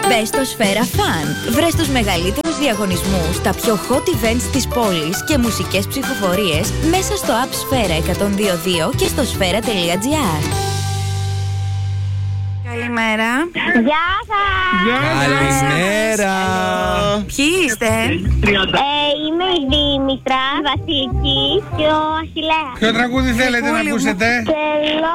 Μπες στο Σφαίρα Fun. Βρες τους μεγαλύτερους διαγωνισμούς, τα πιο hot events της πόλης και μουσικές ψηφοφορίες μέσα στο app Σφαίρα 102.2 και στο sfera.gr. Καλημέρα. Γεια σας. Καλημέρα. Ποιοι είστε? Είμαι η Δήμητρα, Βασιλική και ο Αχιλλέας. Ποιο τραγούδι θέλετε να ακούσετε? Θέλω